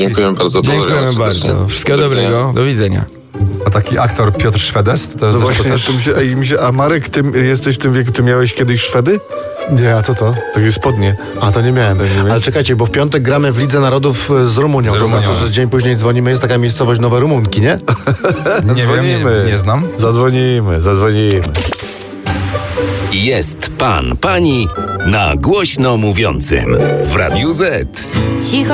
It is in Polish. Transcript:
Dziękuję bardzo. Dziękujemy bardzo. Wszystkiego dobrego. Do widzenia. A taki aktor Piotr Szwedes? To No jest właśnie, też... a Marek, ty jesteś w tym wieku, ty miałeś kiedyś Szwedy? Nie, a co to? Takie spodnie. A to nie miałem. Ale czekajcie, bo w piątek gramy w Lidze Narodów z Rumunią. To znaczy, że dzień później dzwonimy. Jest taka miejscowość Nowe Rumunki, nie? Nie wiem, nie znam. Zadzwonimy. Jest pan, pani na głośno mówiącym w Radiu Z. Cicho.